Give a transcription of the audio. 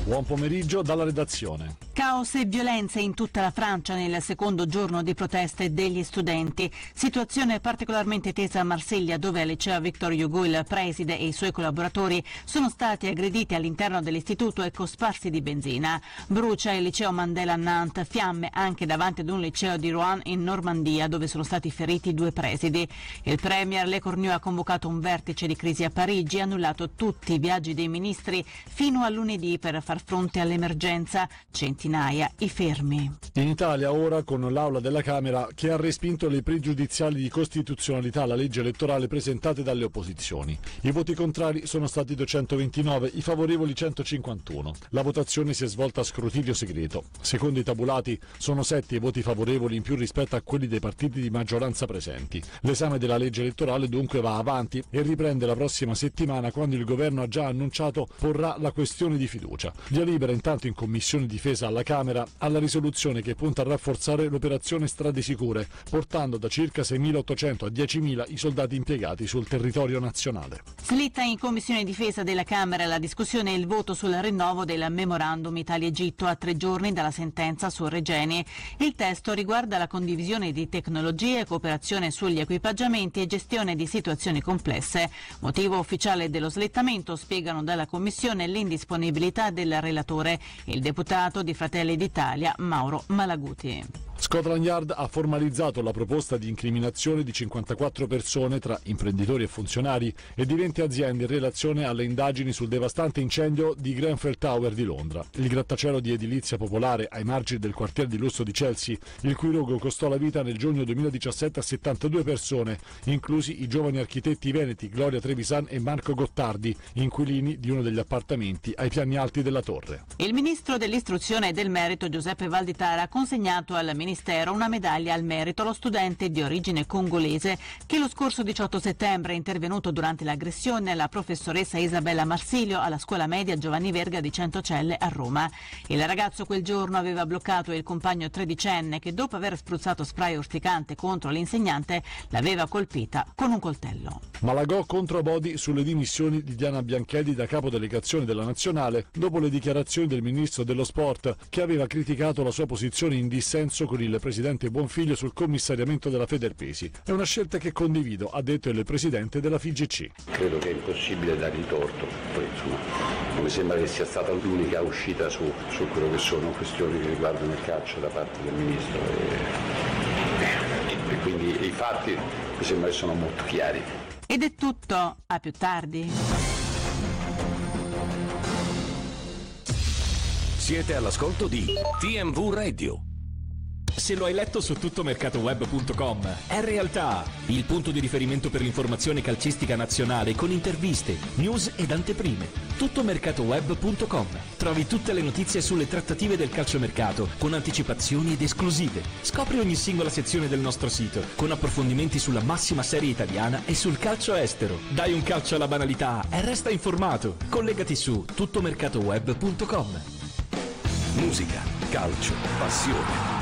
Buon pomeriggio dalla redazione. Caos e violenze in tutta la Francia nel secondo giorno di proteste degli studenti. Situazione particolarmente tesa a Marsiglia, dove al liceo Victor Hugo il preside e i suoi collaboratori sono stati aggrediti all'interno dell'istituto e cosparsi di benzina. Brucia il liceo Mandela a Nantes, fiamme anche davanti ad un liceo di Rouen in Normandia, dove sono stati feriti 2 presidi. Il premier Le Cornu ha convocato un vertice di crisi a Parigi e annullato tutti i viaggi dei ministri fino a lunedì per far fronte all'emergenza. Centinaia i fermi. In Italia ora con l'Aula della Camera che ha respinto le pregiudiziali di costituzionalità alla legge elettorale presentate dalle opposizioni. I voti contrari sono stati 229, i favorevoli 151. La votazione si è svolta a scrutinio segreto. Secondo i tabulati sono 7 i voti favorevoli in più rispetto a quelli dei partiti di maggioranza presenti. L'esame della legge elettorale dunque va avanti e riprende la prossima settimana, quando il governo ha già annunciato porrà la questione di fiducia. Via libera intanto in Commissione Difesa alla Camera alla risoluzione che punta a rafforzare l'operazione Strade Sicure, portando da circa 6.800 a 10.000 i soldati impiegati sul territorio nazionale. Slitta in Commissione Difesa della Camera la discussione e il voto sul rinnovo del memorandum Italia-Egitto a 3 giorni dalla sentenza su Regeni. Il testo riguarda la condivisione di tecnologie, cooperazione sugli equipaggiamenti e gestione di situazioni complesse. Motivo ufficiale dello slittamento, spiegano dalla Commissione, l'indisponibilità del relatore, il deputato di Fratelli d'Italia Mauro Malaguti. Scotland Yard ha formalizzato la proposta di incriminazione di 54 persone tra imprenditori e funzionari e di 20 aziende in relazione alle indagini sul devastante incendio di Grenfell Tower di Londra, il grattacielo di edilizia popolare ai margini del quartier di lusso di Chelsea, il cui rogo costò la vita nel giugno 2017 a 72 persone, inclusi i giovani architetti veneti Gloria Trevisan e Marco Gottardi, inquilini di uno degli appartamenti ai piani alti della torre. Il ministro dell'istruzione e del merito Giuseppe Valditara ha consegnato al Ministero una medaglia al merito allo studente di origine congolese che lo scorso 18 settembre è intervenuto durante l'aggressione alla professoressa Isabella Marsilio alla scuola media Giovanni Verga di Centocelle a Roma. Il ragazzo quel giorno aveva bloccato il compagno tredicenne che, dopo aver spruzzato spray urticante contro l'insegnante, l'aveva colpita con un coltello. Malagò contro Bodi sulle dimissioni di Diana Bianchedi da capodelegazione della Nazionale dopo le dichiarazioni del ministro dello sport, che aveva criticato la sua posizione in dissenso con il presidente Bonfiglio sul commissariamento della Federpesi. È una scelta che condivido, ha detto il presidente della FIGC. Credo che è impossibile dargli torto, poi insomma non mi sembra che sia stata l'unica uscita su quello che sono questioni che riguardano il calcio da parte del ministro e quindi i fatti mi sembra che sono molto chiari. Ed è tutto, a più tardi. Siete all'ascolto di TMV Radio. Se lo hai letto su tuttomercatoweb.com, è realtà, il punto di riferimento per l'informazione calcistica nazionale con interviste, news ed anteprime. Tuttomercatoweb.com. Trovi tutte le notizie sulle trattative del calciomercato con anticipazioni ed esclusive. Scopri ogni singola sezione del nostro sito con approfondimenti sulla massima serie italiana e sul calcio estero. Dai un calcio alla banalità e resta informato. Collegati su tuttomercatoweb.com. Musica, calcio, passione.